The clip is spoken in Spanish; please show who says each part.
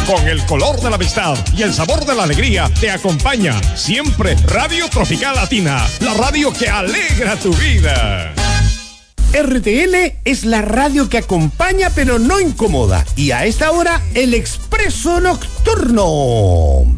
Speaker 1: Con el color de la amistad y el sabor de la alegría te acompaña siempre Radio Tropical Latina, la radio que alegra tu vida.
Speaker 2: RTL es la radio que acompaña pero no incomoda. Y a esta hora, el Expreso Nocturno.